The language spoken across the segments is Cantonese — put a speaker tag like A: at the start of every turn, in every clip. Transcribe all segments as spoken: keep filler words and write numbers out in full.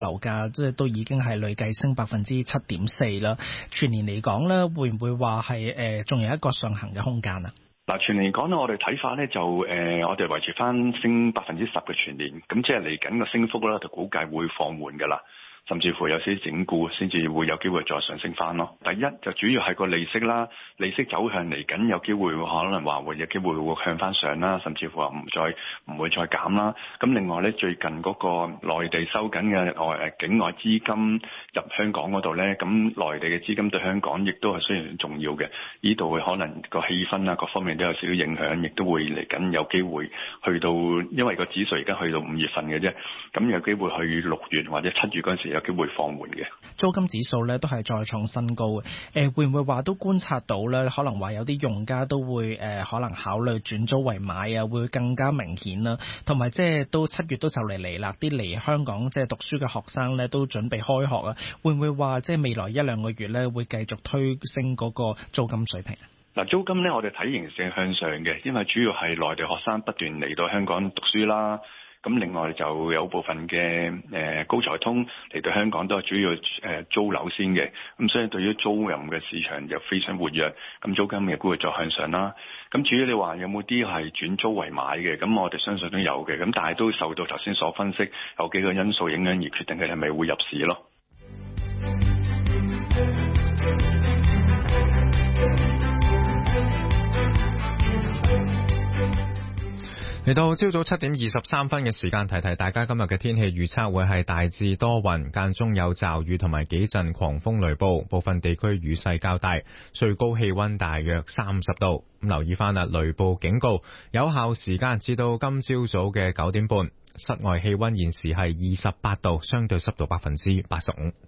A: 樓價即係都已經係累計升百分之七點四啦。全年嚟講咧，會唔會話係誒仲有一個上行嘅空間啊？
B: 嗱，全年嚟講咧，我哋睇法咧就誒、呃，我哋維持翻升百分之十嘅全年，咁即係嚟緊個升幅咧，就估計會放緩噶啦。甚至乎有少少整固，先至會有機會再上升翻咯。第一就主要係個利息啦，利息走向嚟緊有機會可能話會有機會會向翻上啦，甚至乎話唔再唔會再減啦。咁另外咧，最近嗰個內地收緊嘅外誒境外資金入香港嗰度咧，咁內地嘅資金對香港亦都係非常重要嘅。呢度會可能個氣氛啊各方面都有少少影響，亦都會嚟緊有機會去到，因為個指數而家去到五月份嘅啫，咁有機會去六月或者七月嗰陣時有機會放緩嘅。
A: 租金指數咧都係再創新高嘅。誒會唔會話都觀察到咧？可能話有啲用家都會誒可能考慮轉租為買啊，會更加明顯啦。同埋即係都七月都就嚟嚟啦，啲嚟香港即係讀書嘅學生咧都準備開學啊。會唔會話即係未來一兩個月咧會繼續推升嗰個租金水平？
B: 嗱，租金咧我哋睇形勢向上嘅，因為主要係內地學生不斷嚟到香港讀書啦。咁另外就有部分嘅誒、呃、高才通嚟到香港都係主要誒、呃、租樓先嘅，咁所以對於租賃嘅市場就非常活躍，咁租金亦都會再向上啦。咁至於你話有冇啲係轉租為買嘅，咁我哋相信都有嘅，咁但係都受到頭先所分析有幾個因素影響而決定佢係咪會入市咯。
C: 嚟到朝早七點二十三分嘅時間，提提大家今日嘅天氣預測會係大致多雲，間中有驟雨同埋幾陣狂風雷暴，部分地區雨勢較大，最高氣溫大約三十度。咁留意翻啦，雷暴警告有效時間至到今朝早嘅九點半。室外氣溫現時係二十八度，相對濕度百分之八十五。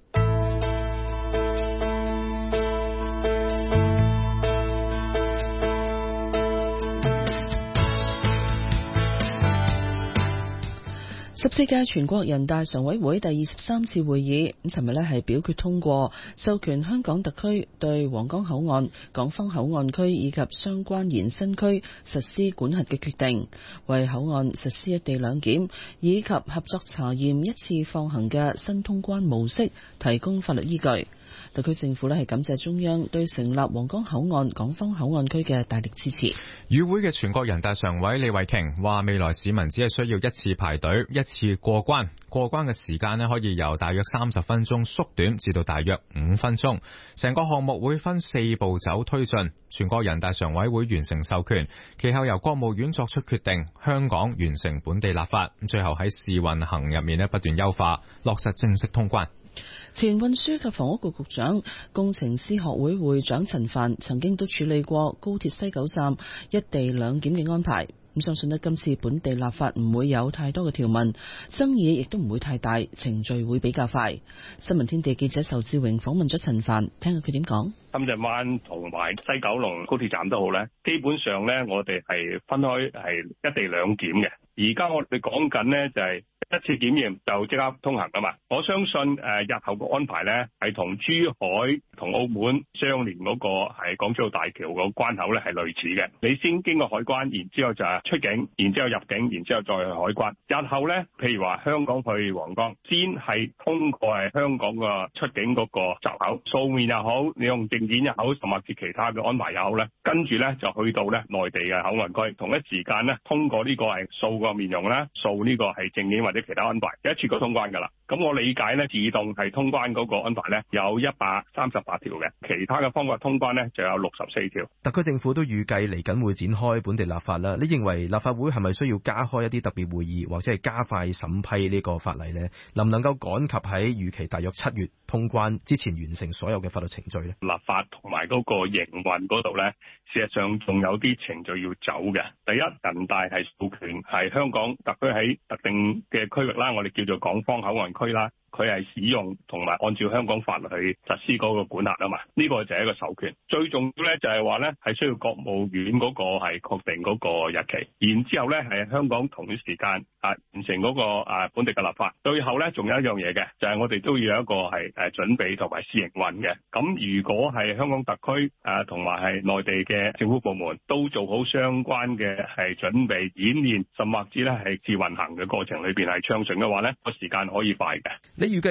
D: 十四屆全國人大常委會第二十三次會議，咁尋日咧係表決通過授權香港特區對皇崗口岸、港方口岸區以及相關延伸區實施管轄嘅決定，為口岸實施一地兩檢以及合作查驗一次放行嘅新通關模式提供法律依據。特區政府咧係感謝中央對成立皇崗口岸、港方口岸區嘅大力支持。
C: 與會嘅全國人大常委李慧瓊話，未來市民只係需要一次排隊、一次過關，過關嘅時間咧可以由大約三十分鐘縮短至到大約五分鐘。成個項目會分四步走推進，全國人大常委會完成授權，其後由國務院作出決定，香港完成本地立法，最後喺試運行入面咧不斷優化，落實正式通關。
D: 前運輸及房屋局局長、工程師學會會長陳帆曾經都處理過高鐵西九站一地兩檢嘅安排，咁相信呢今次本地立法唔會有太多嘅條文，爭議亦都唔會太大，程序會比較快。新聞天地記者仇志榮訪問咗陳帆，聽下佢點講。
E: 深圳灣同埋西九龍高鐵站都好咧，基本上咧我哋係分開係一地兩檢嘅。而家我哋講緊呢就係一次檢驗就即刻通行㗎嘛。我相信誒日後嘅安排咧係同珠海同澳門相連嗰個係港珠澳大橋個關口咧係類似嘅。你先經過海關，然之後就係出境，然之後入境，然之後再去海關。日後咧，譬如話香港去皇崗，先係通過係香港個出境嗰個閘口，素面又好，你用證件又好，甚至其他嘅安排又好咧，跟住咧就去到咧內地嘅口岸區，同一時間咧通過呢個係掃個面容啦，掃呢個係證件或者其他安排，一次過通關㗎啦。咁我理解咧，自動係通關嗰個安排咧有一百三十八條嘅，其他嘅方法通關咧就有六十四條。
F: 特區政府都預計嚟緊會展開本地立法啦。你認為立法會係咪需要加開一啲特別會議，或者係加快審批呢個法例呢？能唔能夠趕及喺預期大約七月通關之前完成所有嘅法律程序呢？
E: 立法同埋嗰個營運嗰度咧，事實上仲有啲程序要走嘅。第一，人大係授權係香港特區喺特定嘅區域啦，我哋叫做港方口岸區啦，佢係使用同埋按照香港法律去實施嗰個管轄啊嘛，呢個就係一個授權。最重要咧就係話咧係需要國務院嗰個係確定嗰個日期，然之後咧係香港同一時間啊完成嗰個啊本地嘅立法。最後咧仲有一樣嘢嘅，就係我哋都要有一個係誒準備同埋試營運嘅。咁如果係香港特區誒同埋係內地嘅政府部門都做好相關嘅係準備演練，甚或至咧係試運行嘅過程裏邊係暢順嘅話咧，個時間可以快嘅。
F: 你預計